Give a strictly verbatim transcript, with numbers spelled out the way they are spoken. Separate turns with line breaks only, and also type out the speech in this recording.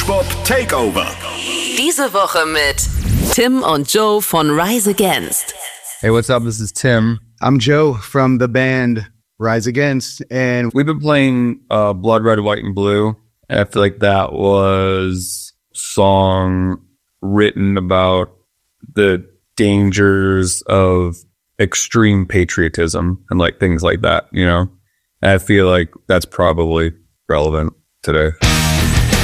Hip-Hop Takeover.
Diese Woche mit Tim und Joe von Rise Against.
Hey, what's up? This is Tim.
I'm Joe from the band Rise Against, and
we've been playing uh, Blood Red, White, and Blue. I feel like that was a song written about the dangers of extreme patriotism and like things like that, you know? And I feel like that's probably relevant today.